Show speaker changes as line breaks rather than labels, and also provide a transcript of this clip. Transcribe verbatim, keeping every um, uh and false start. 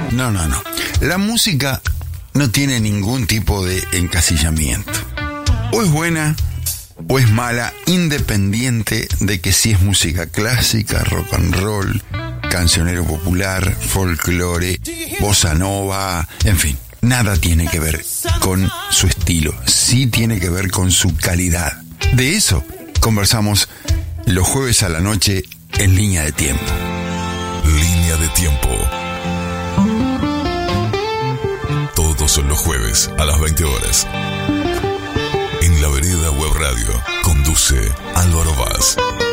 No, no, no. La música no tiene ningún tipo de encasillamiento. O es buena o es mala, independiente de que si es música clásica, rock and roll, cancionero popular, folclore, bossa nova, en fin. Nada tiene que ver con su estilo, sí tiene que ver con su calidad. De eso conversamos los jueves a la noche en Línea de Tiempo.
Línea de Tiempo. Todos los jueves a las veinte horas. En La Vereda Web Radio conduce Álvaro Vaz.